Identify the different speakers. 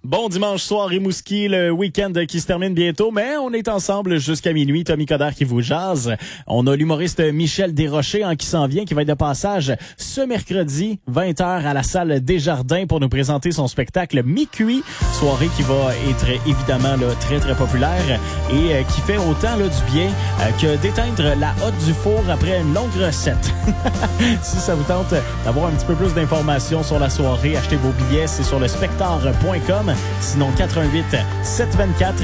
Speaker 1: Bon dimanche soir, Rimouski, le week-end qui se termine bientôt, mais on est ensemble jusqu'à minuit. Tommy Coderre qui vous jase. On a l'humoriste Michel Desrochers qui s'en vient, qui va être de passage ce mercredi, 20h à la salle Desjardins pour nous présenter son spectacle Mi-Cuit. Soirée qui va être évidemment là, très très populaire et qui fait autant là, du bien que d'éteindre la hotte du four après une longue recette. Si ça vous tente d'avoir un petit peu plus d'informations sur la soirée, achetez vos billets, c'est sur le spectateur.com. Sinon, 88 724